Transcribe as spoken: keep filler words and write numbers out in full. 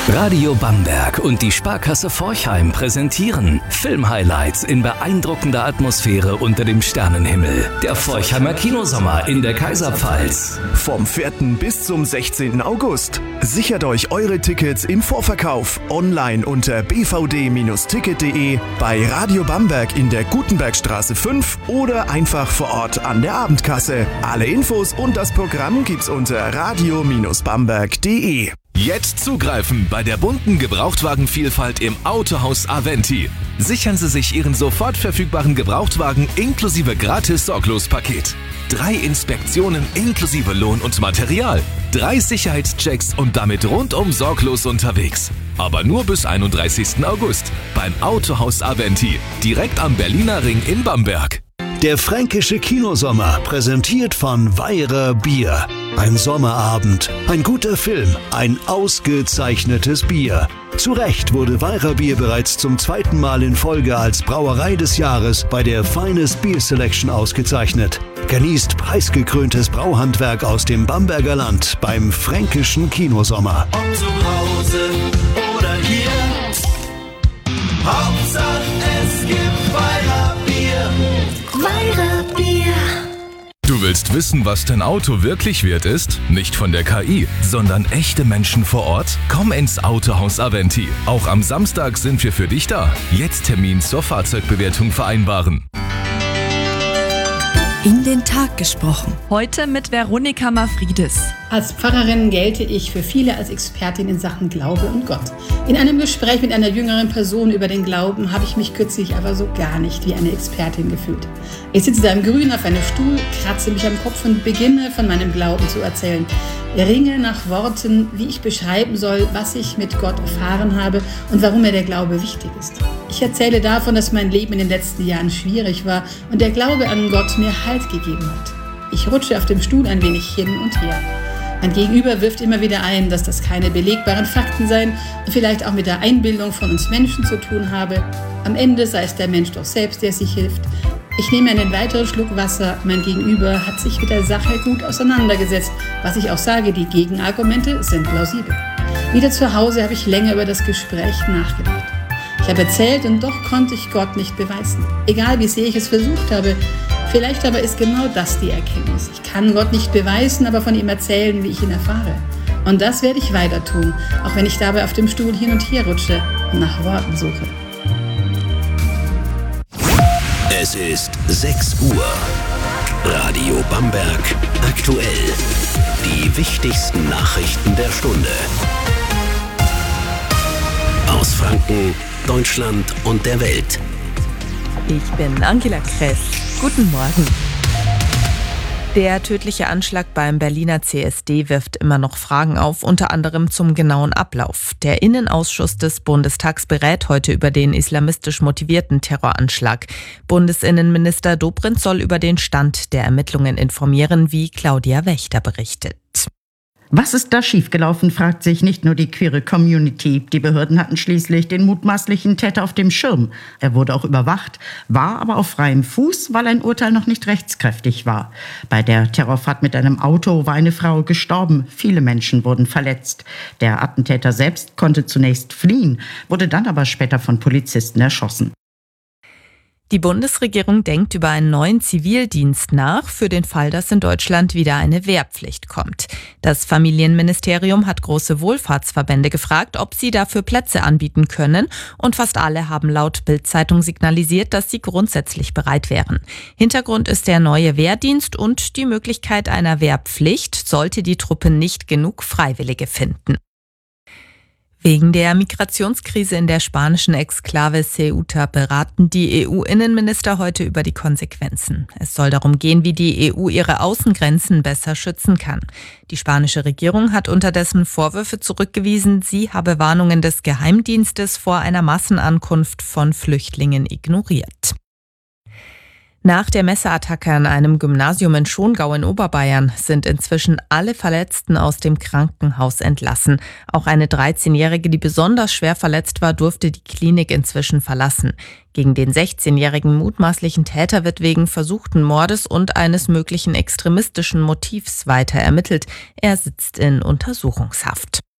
Radio Bamberg und die Sparkasse Forchheim präsentieren Filmhighlights in beeindruckender Atmosphäre unter dem Sternenhimmel. Der Forchheimer Kinosommer in der Kaiserpfalz. Vom vierten bis zum sechzehnten August. Sichert euch eure Tickets im Vorverkauf online unter b v d Bindestrich ticket punkt de, bei Radio Bamberg in der Gutenbergstraße fünf oder einfach vor Ort an der Abendkasse. Alle Infos und das Programm gibt's unter radio Bindestrich bamberg punkt de. Jetzt zugreifen bei der bunten Gebrauchtwagenvielfalt im Autohaus Aventi. Sichern Sie sich Ihren sofort verfügbaren Gebrauchtwagen inklusive Gratis-Sorglos-Paket. Drei Inspektionen inklusive Lohn und Material. Drei Sicherheitschecks und damit rundum sorglos unterwegs. Aber nur bis einunddreißigsten August beim Autohaus Aventi, direkt am Berliner Ring in Bamberg. Der fränkische Kinosommer, präsentiert von Weyrer Bier. Ein Sommerabend, ein guter Film, ein ausgezeichnetes Bier. Zu Recht wurde Weyrer Bier bereits zum zweiten Mal in Folge als Brauerei des Jahres bei der Finest Beer Selection ausgezeichnet. Genießt preisgekröntes Brauhandwerk aus dem Bamberger Land beim fränkischen Kinosommer. Ob zu Hause oder hier, Hauptsache es gibt Weyrer Bier. Weyrer Bier. Du willst wissen, was dein Auto wirklich wert ist? Nicht von der K I, sondern echte Menschen vor Ort? Komm ins Autohaus Aventi. Auch am Samstag sind wir für dich da. Jetzt Termin zur Fahrzeugbewertung vereinbaren. In den Tag gesprochen. Heute mit Veronika Mafridis. Als Pfarrerin gelte ich für viele als Expertin in Sachen Glaube und Gott. In einem Gespräch mit einer jüngeren Person über den Glauben habe ich mich kürzlich aber so gar nicht wie eine Expertin gefühlt. Ich sitze da im Grün auf einem Stuhl, kratze mich am Kopf und beginne von meinem Glauben zu erzählen. Ich ringe nach Worten, wie ich beschreiben soll, was ich mit Gott erfahren habe und warum mir der Glaube wichtig ist. Ich erzähle davon, dass mein Leben in den letzten Jahren schwierig war und der Glaube an Gott mir Halt gegeben hat. Ich rutsche auf dem Stuhl ein wenig hin und her. Mein Gegenüber wirft immer wieder ein, dass das keine belegbaren Fakten seien und vielleicht auch mit der Einbildung von uns Menschen zu tun habe. Am Ende sei es der Mensch doch selbst, der sich hilft. Ich nehme einen weiteren Schluck Wasser. Mein Gegenüber hat sich mit der Sache gut auseinandergesetzt. Was ich auch sage, die Gegenargumente sind plausibel. Wieder zu Hause habe ich länger über das Gespräch nachgedacht. Ich habe erzählt und doch konnte ich Gott nicht beweisen. Egal wie sehr ich es versucht habe. Vielleicht aber ist genau das die Erkenntnis. Ich kann Gott nicht beweisen, aber von ihm erzählen, wie ich ihn erfahre. Und das werde ich weiter tun, auch wenn ich dabei auf dem Stuhl hin und her rutsche und nach Worten suche. Es ist sechs Uhr. Radio Bamberg aktuell. Die wichtigsten Nachrichten der Stunde. Aus Franken, Deutschland und der Welt. Ich bin Angela Kress. Guten Morgen. Der tödliche Anschlag beim Berliner C S D wirft immer noch Fragen auf, unter anderem zum genauen Ablauf. Der Innenausschuss des Bundestags berät heute über den islamistisch motivierten Terroranschlag. Bundesinnenminister Dobrindt soll über den Stand der Ermittlungen informieren, wie Claudia Wächter berichtet. Was ist da schiefgelaufen, fragt sich nicht nur die queere Community. Die Behörden hatten schließlich den mutmaßlichen Täter auf dem Schirm. Er wurde auch überwacht, war aber auf freiem Fuß, weil ein Urteil noch nicht rechtskräftig war. Bei der Terrorfahrt mit einem Auto war eine Frau gestorben. Viele Menschen wurden verletzt. Der Attentäter selbst konnte zunächst fliehen, wurde dann aber später von Polizisten erschossen. Die Bundesregierung denkt über einen neuen Zivildienst nach, für den Fall, dass in Deutschland wieder eine Wehrpflicht kommt. Das Familienministerium hat große Wohlfahrtsverbände gefragt, ob sie dafür Plätze anbieten können, und fast alle haben laut Bild-Zeitung signalisiert, dass sie grundsätzlich bereit wären. Hintergrund ist der neue Wehrdienst und die Möglichkeit einer Wehrpflicht, sollte die Truppe nicht genug Freiwillige finden. Wegen der Migrationskrise in der spanischen Exklave Ceuta beraten die E U-Innenminister heute über die Konsequenzen. Es soll darum gehen, wie die E U ihre Außengrenzen besser schützen kann. Die spanische Regierung hat unterdessen Vorwürfe zurückgewiesen, sie habe Warnungen des Geheimdienstes vor einer Massenankunft von Flüchtlingen ignoriert. Nach der Messerattacke an einem Gymnasium in Schongau in Oberbayern sind inzwischen alle Verletzten aus dem Krankenhaus entlassen. Auch eine dreizehnjährige, die besonders schwer verletzt war, durfte die Klinik inzwischen verlassen. Gegen den sechzehnjährigen mutmaßlichen Täter wird wegen versuchten Mordes und eines möglichen extremistischen Motivs weiter ermittelt. Er sitzt in Untersuchungshaft.